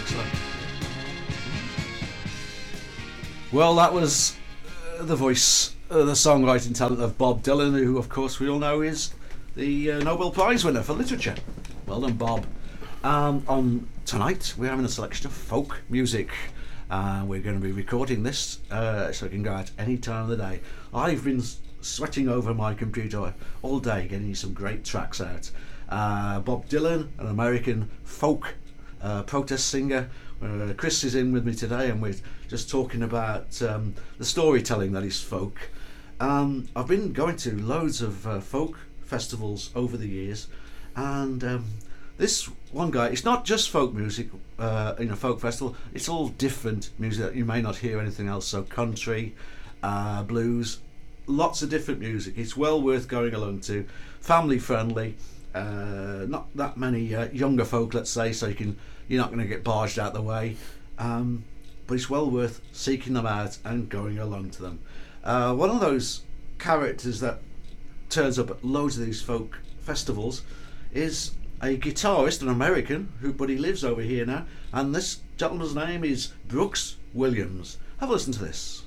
Excellent. Well, that was the voice, the songwriting talent of Bob Dylan, who, of course, we all know is the Nobel Prize winner for literature. Well done, Bob. On tonight, we're having a selection of folk music. We're going to be recording this so it can go out any time of the day. I've been sweating over my computer all day getting some great tracks out. Bob Dylan, an American folk protest singer. Chris is in with me today, and we're just talking about the storytelling that is folk. I've been going to loads of folk festivals over the years, and this one guy, it's not just folk music in a folk festival, it's all different music that you may not hear anything else. So country, blues, lots of different music. It's well worth going along to. Family friendly, not that many younger folk, let's say, so you're not going to get barged out the way, but it's well worth seeking them out and going along to them. One of those characters that turns up at loads of these folk festivals is a guitarist, an American, but he lives over here now, and this gentleman's name is Brooks Williams. Have a listen to this.